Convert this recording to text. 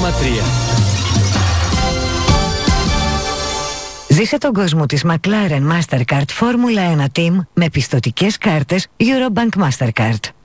Ζήσε τον κόσμο της McLaren Mastercard Formula 1 Team με πιστωτικές κάρτες Eurobank Mastercard.